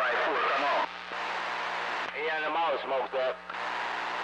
by 4, come on. He and the mouse smoked up.